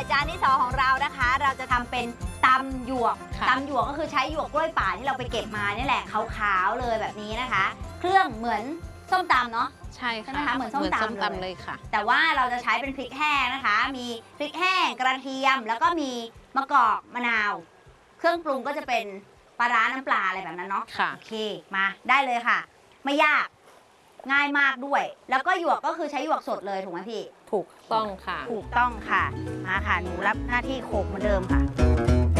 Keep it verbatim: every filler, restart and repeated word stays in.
อยจานที่สองของเรานะคะ เราจะทำเป็นตำหยวกตำหยวกก็คือใช้หยวกกล้วยป่าที่เราไปเก็บมานี่แหละขาวๆเลยแบบนี้นะคะ เครื่องเหมือนส้มตำเนาะใช่ค่ะเหมือนส้มตำเลยค่ะแต่ว่าเราจะใช้เป็นพริกแห้งนะคะ มีพริกแห้งกระเทียมแล้วก็มีมะกอกมะนาว เครื่องปรุงก็จะเป็นปลาร้าน้ำปลาอะไรแบบนั้นเนาะโอเคมาได้เลยค่ะ ไม่ยากง่ายมากด้วย แล้วก็หยวกก็คือใช้หยวกสดเลยถูกไหมพี่ถูกต้องค่ะถูกต้องค่ะมาค่ะหนูรับหน้าที่โขลกเหมือนเดิมค่ะ